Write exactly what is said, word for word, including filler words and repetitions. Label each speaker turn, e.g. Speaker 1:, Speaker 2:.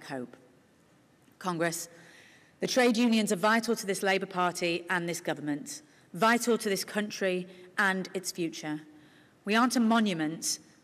Speaker 1: hope. Congress, the trade unions are vital to this Labour Party and this government, vital to this country and its future. We aren't a monument,